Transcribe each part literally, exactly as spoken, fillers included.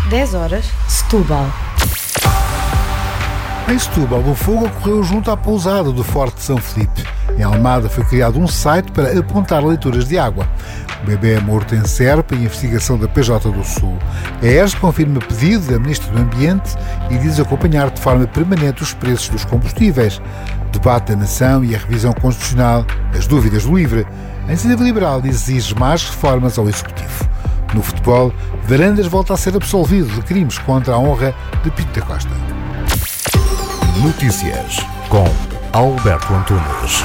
dez horas, Setúbal. Em Setúbal, o fogo ocorreu junto à pousada do Forte de São Filipe. Em Almada foi criado um site para apontar leituras de água. O bebê é morto em Serpa e investigação da P J do Sul. A E R S confirma pedido da Ministra do Ambiente e diz acompanhar de forma permanente os preços dos combustíveis. Debate da nação e a revisão constitucional, as dúvidas do LIVRE. A Iniciativa Liberal exige mais reformas ao Executivo. No futebol, Varandas volta a ser absolvido de crimes contra a honra de Pinto da Costa. Notícias com Alberto Antunes.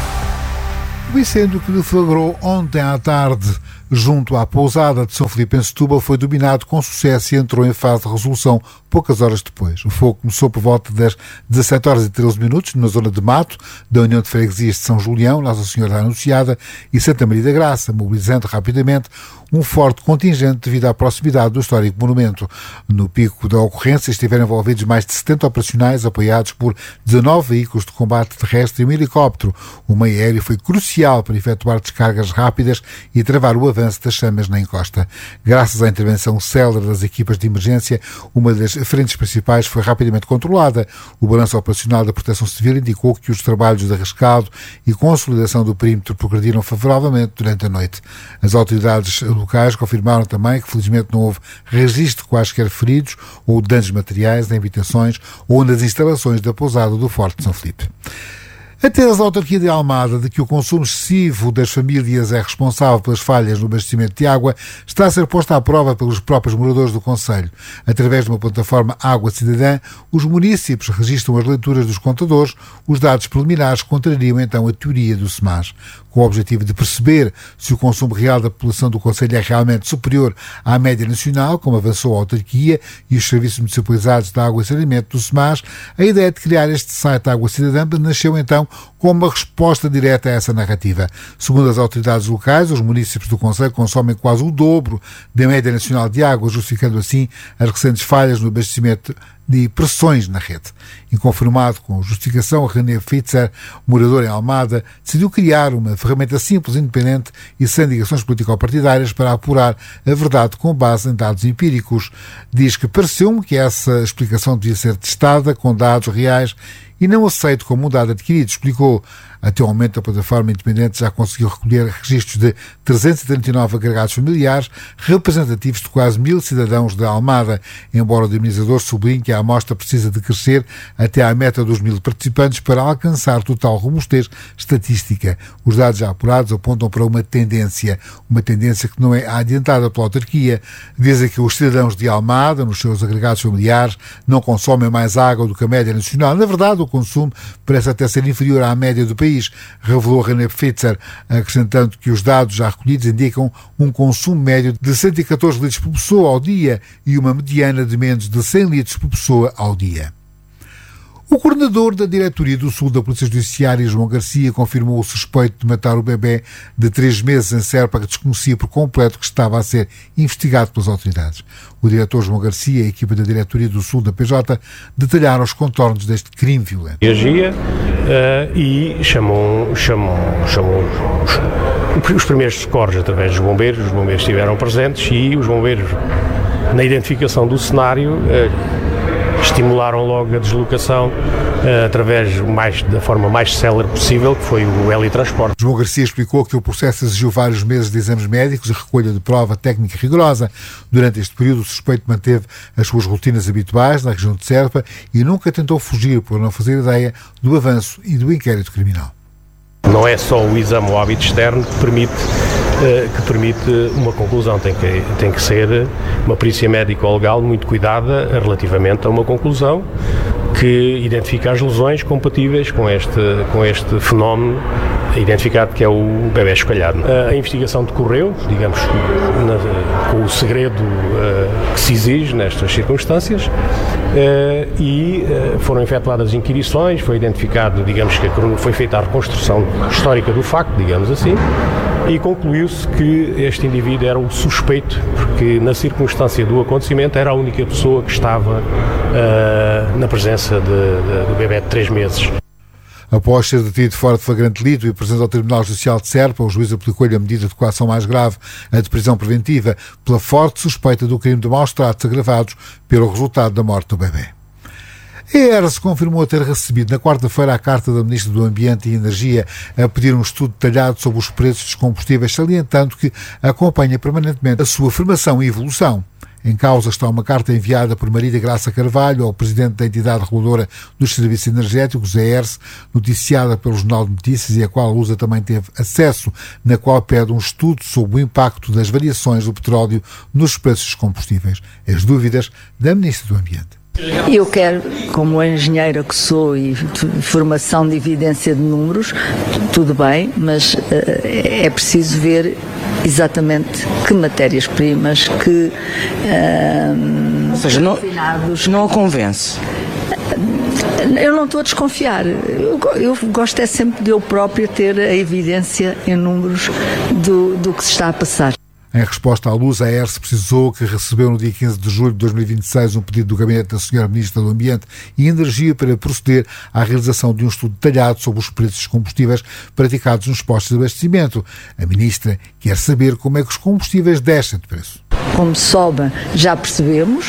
O incêndio que deflagrou ontem à tarde junto à pousada de São Filipe em Setúbal foi dominado com sucesso e entrou em fase de resolução poucas horas depois. O fogo começou por volta das dezassete horas e treze minutos na zona de Mato da União de Freguesias de São Julião, Nossa Senhora da Anunciada e Santa Maria da Graça, mobilizando rapidamente um forte contingente devido à proximidade do histórico monumento. No pico da ocorrência estiveram envolvidos mais de setenta operacionais apoiados por dezanove veículos de combate terrestre e um helicóptero. O meio aéreo foi crucial para efetuar descargas rápidas e travar o avanço das chamas na encosta. Graças à intervenção célere das equipas de emergência, uma das frentes principais foi rapidamente controlada. O balanço operacional da Proteção Civil indicou que os trabalhos de rescaldo e consolidação do perímetro progrediram favoravelmente durante a noite. As autoridades locais confirmaram também que felizmente não houve registro de quaisquer feridos ou danos materiais em habitações ou nas instalações da pousada do Forte de São Filipe. A tese da autarquia de Almada de que o consumo excessivo das famílias é responsável pelas falhas no abastecimento de água está a ser posta à prova pelos próprios moradores do concelho. Através de uma plataforma Água Cidadã, os munícipes registram as leituras dos contadores. Os dados preliminares contrariam então a teoria do SEMAS. Com o objetivo de perceber se o consumo real da população do concelho é realmente superior à média nacional, como avançou a autarquia e os serviços municipalizados de água e saneamento do SEMAS, a ideia de criar este site Água Cidadã nasceu então como uma resposta direta a essa narrativa. Segundo as autoridades locais, os municípios do concelho consomem quase o dobro da média nacional de água, justificando assim as recentes falhas no abastecimento de pressões na rede. Inconformado com a justificação, René Fitzer, morador em Almada, decidiu criar uma ferramenta simples, independente e sem ligações político-partidárias para apurar a verdade com base em dados empíricos. Diz que pareceu-me que essa explicação devia ser testada com dados reais e não aceito como um dado adquirido, explicou. Até o momento, a plataforma independente já conseguiu recolher registros de trezentos e trinta e nove agregados familiares, representativos de quase mil cidadãos da Almada, embora o dinamizador sublinhe que a amostra precisa de crescer até à meta dos mil participantes para alcançar total robustez estatística. Os dados já apurados apontam para uma tendência, uma tendência que não é adiantada pela autarquia. Dizem que os cidadãos de Almada, nos seus agregados familiares, não consomem mais água do que a média nacional. Na verdade, o consumo parece até ser inferior à média do país, revelou René Fitzer, acrescentando que os dados já recolhidos indicam um consumo médio de cento e catorze litros por pessoa ao dia e uma mediana de menos de cem litros por pessoa ao dia. O coordenador da Diretoria do Sul da Polícia Judiciária, João Garcia, confirmou o suspeito de matar o bebê de três meses em Serpa, que desconhecia por completo que estava a ser investigado pelas autoridades. O diretor João Garcia e a equipa da Diretoria do Sul da P J detalharam os contornos deste crime violento. Reagia uh, e chamou, chamou, chamou os, os primeiros socorros através dos bombeiros. Os bombeiros estiveram presentes e os bombeiros, na identificação do cenário, uh, estimularam logo a deslocação uh, através mais, da forma mais célere possível, que foi o helitransporte. João Garcia explicou que o processo exigiu vários meses de exames médicos e recolha de prova técnica rigorosa. Durante este período, o suspeito manteve as suas rotinas habituais na região de Serpa e nunca tentou fugir por não fazer ideia do avanço e do inquérito criminal. Não é só o exame ou hábito externo que permite, uh, que permite uma conclusão, tem que, tem que ser uma perícia médica ou legal muito cuidada relativamente a uma conclusão que identifica as lesões compatíveis com este, com este fenómeno identificado, que é o bebé esqualhado. A investigação decorreu, digamos, na, com o segredo uh, que se exige nestas circunstâncias, uh, e uh, foram efetuadas inquirições, foi identificado, digamos, que foi feita a reconstrução histórica do facto, digamos assim, e concluiu-se que este indivíduo era o suspeito, porque na circunstância do acontecimento era a única pessoa que estava uh, na presença de, de, do bebé de três meses. Após ser detido fora de flagrante delito e presente ao Tribunal Judicial de Serpa, o juiz aplicou-lhe a medida de coação mais grave, a de prisão preventiva, pela forte suspeita do crime de maus-tratos agravados pelo resultado da morte do bebê. A E R S confirmou ter recebido na quarta-feira a carta da Ministra do Ambiente e Energia a pedir um estudo detalhado sobre os preços dos combustíveis, salientando que acompanha permanentemente a sua formação e evolução. Em causa está uma carta enviada por Marília Graça Carvalho ao Presidente da Entidade Reguladora dos Serviços Energéticos, a E R S, noticiada pelo Jornal de Notícias e a qual a Lusa também teve acesso, na qual pede um estudo sobre o impacto das variações do petróleo nos preços dos combustíveis. As dúvidas da Ministra do Ambiente. Eu quero, como engenheira que sou e formação de evidência de números, tudo bem, mas uh, é preciso ver exatamente que matérias-primas, que uh, Ou seja, não, não a convence. Eu não estou a desconfiar. Eu, eu gosto é sempre de eu própria ter a evidência em números do, do que se está a passar. Em resposta à Luz, a E R S precisou que recebeu no dia quinze de julho de dois mil e vinte e seis um pedido do gabinete da senhora Ministra do Ambiente e Energia para proceder à realização de um estudo detalhado sobre os preços dos combustíveis praticados nos postos de abastecimento. A Ministra quer saber como é que os combustíveis descem de preço. Como sobe, já percebemos,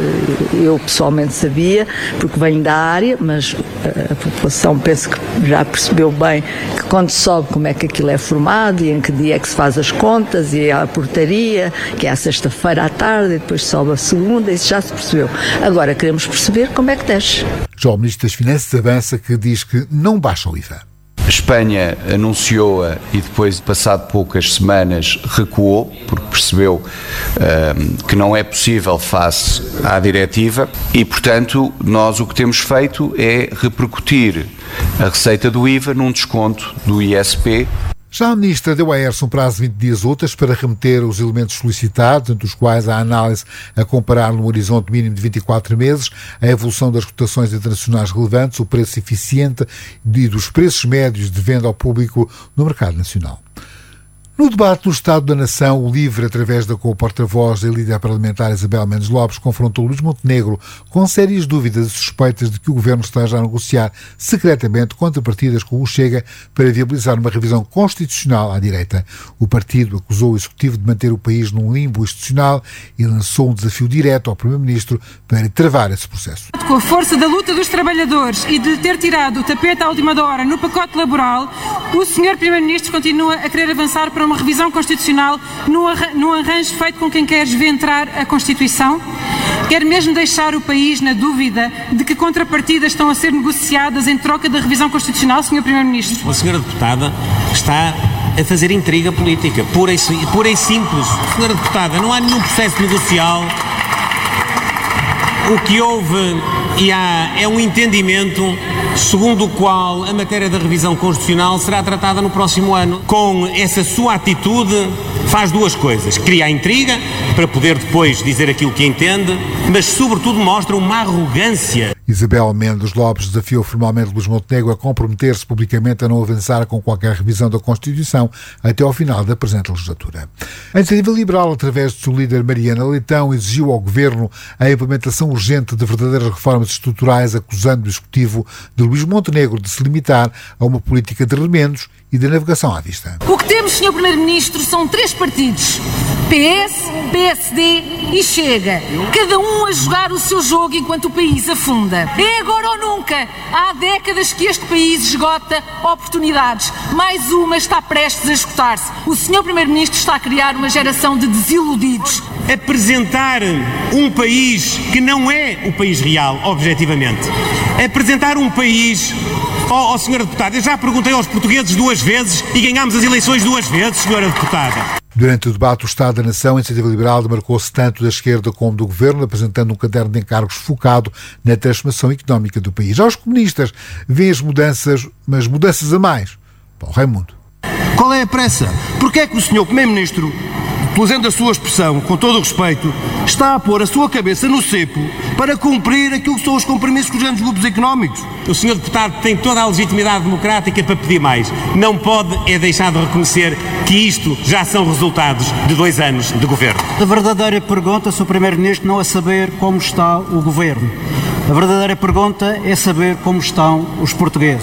eu pessoalmente sabia, porque venho da área, mas a população penso que já percebeu bem que quando sobe como é que aquilo é formado e em que dia é que se faz as contas e a portaria, que é a sexta-feira à tarde e depois sobe a segunda, isso já se percebeu. Agora queremos perceber como é que desce. Já o Ministro das Finanças avança que diz que não baixa o I V A. A Espanha anunciou-a e depois, passado poucas semanas, recuou, porque percebeu um, que não é possível face à diretiva e, portanto, nós o que temos feito é repercutir a receita do I V A num desconto do I S P. Já a Ministra deu à E R S um prazo de vinte dias úteis para remeter os elementos solicitados, entre os quais a análise a comparar num horizonte mínimo de vinte e quatro meses a evolução das cotações internacionais relevantes, o preço eficiente e dos preços médios de venda ao público no mercado nacional. No debate do Estado da Nação, o LIVRE, através da co-porta-voz da líder parlamentar Isabel Mendes Lopes, confrontou Luís Montenegro com sérias dúvidas e suspeitas de que o Governo esteja a negociar secretamente contrapartidas com o Chega para viabilizar uma revisão constitucional à direita. O partido acusou o Executivo de manter o país num limbo institucional e lançou um desafio direto ao Primeiro-Ministro para travar esse processo. Com a força da luta dos trabalhadores e de ter tirado o tapete à última hora no pacote laboral, o senhor Primeiro-Ministro continua a querer avançar para uma revisão constitucional no arranjo feito com quem quer desventrar a Constituição? Quer mesmo deixar o país na dúvida de que contrapartidas estão a ser negociadas em troca da revisão constitucional, senhor Primeiro-Ministro? A senhora deputada está a fazer intriga política, pura e, pura e simples. Senhora deputada, não há nenhum processo negocial. O que houve e há é um entendimento segundo o qual a matéria da revisão constitucional será tratada no próximo ano. Com essa sua atitude faz duas coisas: cria a intriga para poder depois dizer aquilo que entende, mas sobretudo mostra uma arrogância. Isabel Mendes Lopes desafiou formalmente Luís Montenegro a comprometer-se publicamente a não avançar com qualquer revisão da Constituição até ao final da presente legislatura. A Iniciativa Liberal, através de seu líder Mariana Leitão, exigiu ao Governo a implementação urgente de verdadeiras reformas estruturais, acusando o Executivo de Luís Montenegro de se limitar a uma política de remendos e de navegação à vista. O que temos, senhor Primeiro-Ministro, são três partidos: P S, P S D e Chega, cada um a jogar o seu jogo enquanto o país afunda. É agora ou nunca. Há décadas que este país esgota oportunidades. Mais uma está prestes a esgotar-se. O senhor Primeiro-Ministro está a criar uma geração de desiludidos. Apresentar um país que não é o país real, objetivamente. Apresentar um país... Oh, oh, senhora deputada, eu já perguntei aos portugueses duas vezes e ganhámos as eleições duas vezes, senhora deputada. Durante o debate do Estado da Nação, a Iniciativa Liberal demarcou-se tanto da esquerda como do Governo, apresentando um caderno de encargos focado na transformação económica do país. Já os comunistas veem as mudanças, mas mudanças a mais. Paulo Raimundo. Qual é a pressa? Porquê é que o senhor Primeiro-Ministro, usando a sua expressão, com todo o respeito, está a pôr a sua cabeça no cepo para cumprir aquilo que são os compromissos com os grandes grupos económicos? O senhor deputado tem toda a legitimidade democrática para pedir mais. Não pode é deixar de reconhecer que isto já são resultados de dois anos de governo. A verdadeira pergunta, senhor Primeiro-Ministro, não é saber como está o governo. A verdadeira pergunta é saber como estão os portugueses.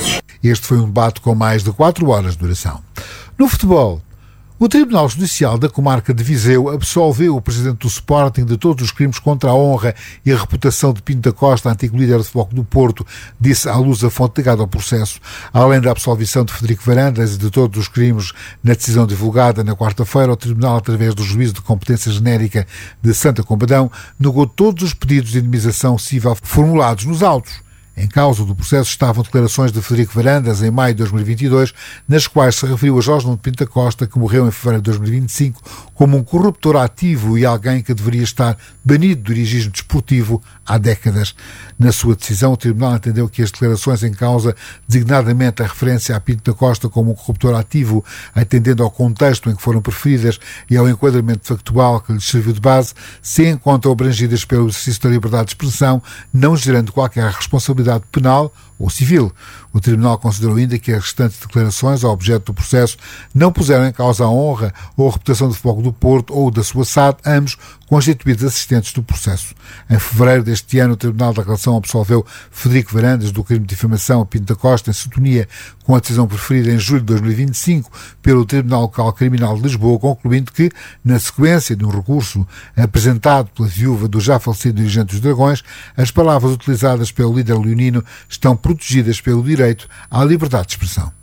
Este foi um debate com mais de quatro horas de duração. No futebol, o Tribunal Judicial da Comarca de Viseu absolveu o presidente do Sporting de todos os crimes contra a honra e a reputação de Pinto da Costa, antigo líder de Futebol do Porto, disse à luz a fonte ligada ao processo. Além da absolvição de Frederico Varandas e de todos os crimes na decisão divulgada na quarta-feira, o Tribunal, através do Juízo de Competência Genérica de Santa Combadão, negou todos os pedidos de indemnização civil formulados nos autos. Em causa do processo estavam declarações de Frederico Varandas em maio de dois mil e vinte e dois, nas quais se referiu a Jorge Nuno Pinto da Costa, que morreu em fevereiro de dois mil e vinte e cinco, como um corruptor ativo e alguém que deveria estar banido do dirigismo desportivo há décadas. Na sua decisão, o Tribunal entendeu que as declarações em causa, designadamente a referência a Pinto da Costa como um corruptor ativo, atendendo ao contexto em que foram preferidas e ao enquadramento factual que lhes serviu de base, se encontram abrangidas pelo exercício da liberdade de expressão, não gerando qualquer responsabilidade penal ou civil. O Tribunal considerou ainda que as restantes declarações ao objeto do processo não puseram em causa a honra ou a reputação do Futebol do Porto ou da sua S A D, ambos constituídos assistentes do processo. Em fevereiro deste ano, o Tribunal da Relação absolveu Frederico Varandas do crime de difamação a Pinto da Costa, em sintonia com a decisão preferida em julho de dois mil e vinte e cinco pelo Tribunal Local Criminal de Lisboa, concluindo que, na sequência de um recurso apresentado pela viúva do já falecido dirigente dos Dragões, as palavras utilizadas pelo líder leonino estão protegidas pelo direito à liberdade de expressão.